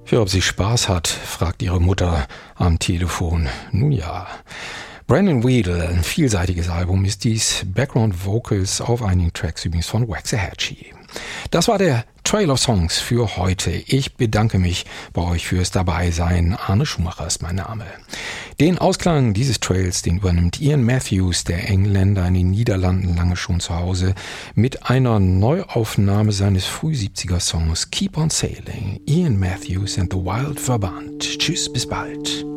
Ja, ob sie Spaß hat, fragt ihre Mutter am Telefon. Nun ja. Brandon Weedle, ein vielseitiges Album ist dies. Background Vocals auf einigen Tracks übrigens von Waxahachie. Das war der Trail of Songs für heute. Ich bedanke mich bei euch fürs Dabeisein. Arne Schumacher ist mein Name. Den Ausklang dieses Trails, den übernimmt Ian Matthews, der Engländer in den Niederlanden, lange schon zu Hause, mit einer Neuaufnahme seines Früh-70er-Songs Keep on Sailing. Ian Matthews and the Wild Verband. Tschüss, bis bald.